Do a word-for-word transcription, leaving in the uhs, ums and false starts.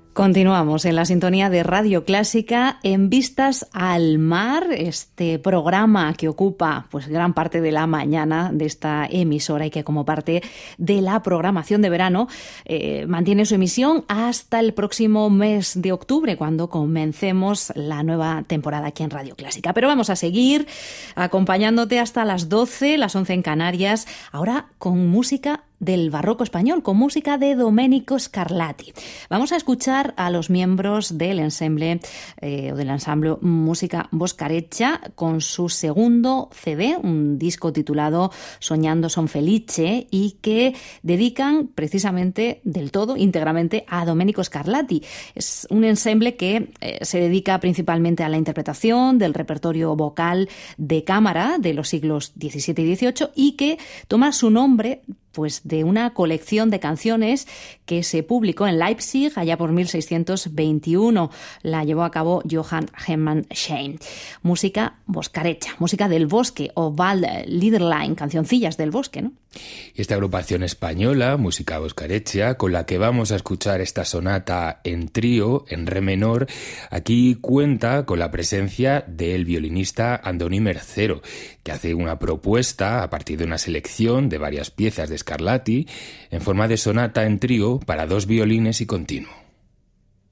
Continuamos en la sintonía de Radio Clásica en Vistas al Mar, este programa que ocupa pues gran parte de la mañana de esta emisora y que como parte de la programación de verano eh, mantiene su emisión hasta el próximo mes de octubre, cuando comencemos la nueva temporada aquí en Radio Clásica. Pero vamos a seguir acompañándote hasta las doce, las once en Canarias, ahora con música del barroco español, con música de Domenico Scarlatti. Vamos a escuchar a los miembros del ensemble eh, o del ensamble Música Boscareccia con su segundo C D, un disco titulado Soñando son felice, y que dedican precisamente del todo, íntegramente, a Domenico Scarlatti. Es un ensemble que eh, se dedica principalmente a la interpretación del repertorio vocal de cámara de los siglos diecisiete y dieciocho y que toma su nombre pues de una colección de canciones que se publicó en Leipzig allá por mil seiscientos veintiuno. La llevó a cabo Johann Hermann Schein. Música boscareccia, música del bosque o Waldliederlein, cancioncillas del bosque, ¿no? Esta agrupación española, Música Boscareccia, con la que vamos a escuchar esta sonata en trío, en re menor, aquí cuenta con la presencia del violinista Andoni Mercero, que hace una propuesta a partir de una selección de varias piezas de Scarlatti en forma de sonata en trío para dos violines y continuo.